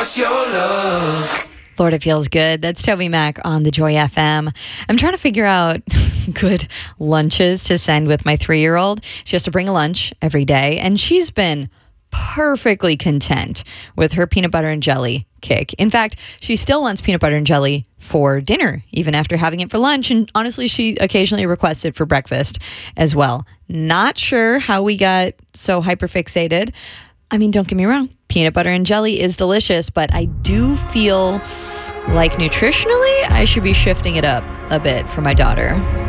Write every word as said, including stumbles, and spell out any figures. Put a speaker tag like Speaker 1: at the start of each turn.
Speaker 1: What's your love?
Speaker 2: Lord, it feels good. That's Toby Mac on the Joy F M. I'm trying to figure out good lunches to send with my three-year-old. She has to bring a lunch every day, and she's been perfectly content with her peanut butter and jelly kick. In fact, she still wants peanut butter and jelly for dinner, even after having it for lunch. And honestly, she occasionally requests it for breakfast as well. Not sure how we got so hyperfixated. I mean, don't get me wrong. Peanut butter and jelly is delicious, but I do feel like nutritionally, I should be shifting it up a bit for my daughter.